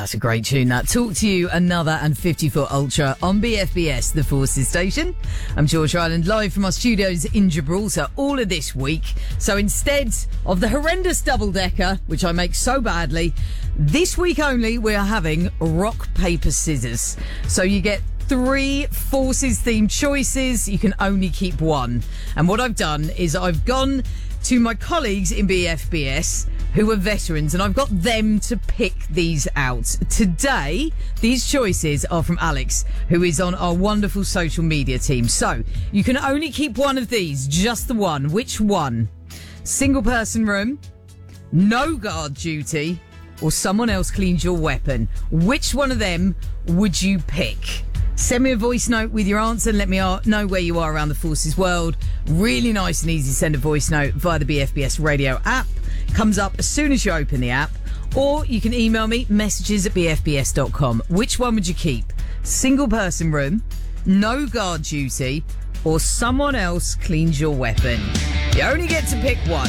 That's a great tune, that. Talk to you, Another and 50-Foot Ultra on BFBS, the Forces station. I'm George Ryland, live from our studios in Gibraltar all of this week. So instead of the horrendous double-decker, which I make so badly, this week only we are having rock, paper, scissors. So you get 3 Forces-themed choices. You can only keep one. And what I've done is I've gone to my colleagues in BFBS who are veterans, and I've got them to pick these out. Today, these choices are from Alex, who is on our wonderful social media team. So, you can only keep one of these, just the one. Which one? Single person room, no guard duty, or someone else cleans your weapon. Which one of them would you pick? Send me a voice note with your answer and let me know where you are around the Forces world. Really nice and easy. Send a voice note via the BFBS radio app. Comes up as soon as you open the app. Or you can email me, messages@bfbs.com. Which one would you keep? Single person room, no guard duty, or someone else cleans your weapon? You only get to pick one.